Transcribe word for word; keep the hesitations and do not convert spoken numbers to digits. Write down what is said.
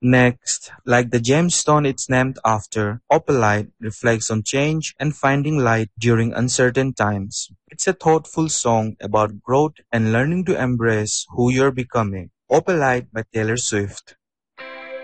Next, like the gemstone it's named after, opalite reflects on change and finding light during uncertain times. It's a thoughtful song about growth and learning to embrace who you're becoming. Opalite by Taylor Swift.